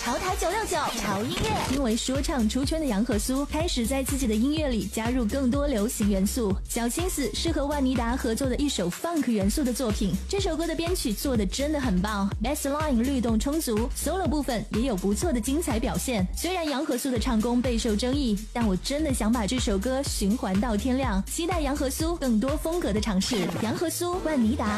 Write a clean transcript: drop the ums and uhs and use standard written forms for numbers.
潮台969潮音乐。因为说唱出圈的杨和苏开始在自己的音乐里加入更多流行元素，小心思是和万妮达合作的一首 funk 元素的作品。这首歌的编曲做得真的很棒 ，bassline 律动充足 ，solo 部分也有不错的精彩表现。虽然杨和苏的唱功备受争议，但我真的想把这首歌循环到天亮，期待杨和苏更多风格的尝试。杨和苏、万妮达。